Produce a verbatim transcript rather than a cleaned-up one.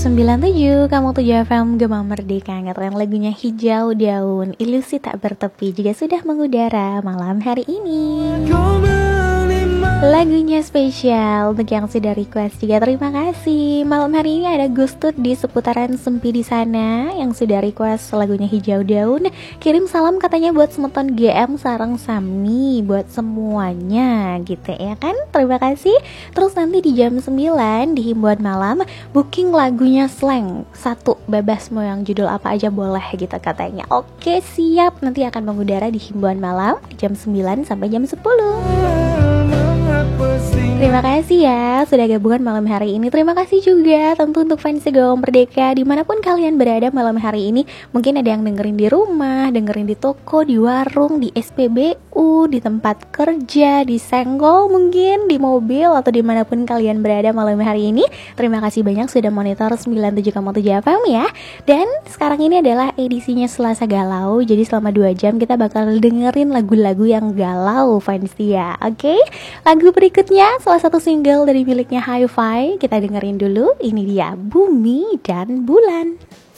sembilan tujuh, kamu tujuh F M Gema Merdeka ngatakan lagunya Hijau Daun, ilusi tak bertepi juga sudah mengudara malam hari ini. Lagunya spesial untuk yang sudah request juga, terima kasih. Malam hari ini ada Gustut di seputaran Sempi di sana yang sudah request lagunya Hijau Daun. Kirim salam katanya buat semeton G M Sarang Sami, buat semuanya gitu ya kan. Terima kasih. Terus nanti di jam sembilan di himbauan malam booking lagunya Slang satu bebas, mau yang judul apa aja boleh gitu katanya. Oke siap, nanti akan mengudara di himbauan malam jam sembilan sampai jam sepuluh. Terima kasih ya sudah gabungan malam hari ini. Terima kasih juga tentu untuk fans Gema Merdeka dimanapun kalian berada malam hari ini. Mungkin ada yang dengerin di rumah, dengerin di toko, di warung, di S P B U, di tempat kerja, di senggol mungkin, di mobil, atau dimanapun kalian berada malam hari ini. Terima kasih banyak sudah monitor sembilan tujuh koma tujuh F M ya. Dan sekarang ini adalah edisinya Selasa Galau. Jadi selama dua jam kita bakal dengerin lagu-lagu yang galau fans ya. Oke, lagu berikutnya salah satu single dari miliknya Hi-Fi. Kita dengerin dulu, ini dia Bumi dan Bulan.